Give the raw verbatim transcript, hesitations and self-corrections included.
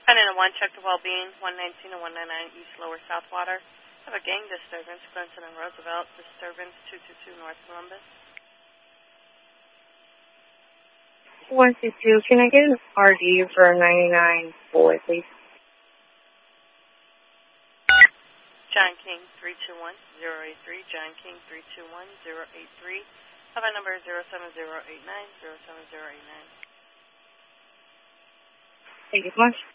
ten and one, check the well-being, one nineteen and one ninety-nine East Lower Southwater. Have a gang disturbance, Clinton and Roosevelt, disturbance two two two North Columbus. one two two, can I get an R D for ninety-nine boy, please? John King, three two one zero eight three, John King, three two one zero eight three. Have a number zero seven zero eight nine, zero seven zero eight nine. Thank you so much.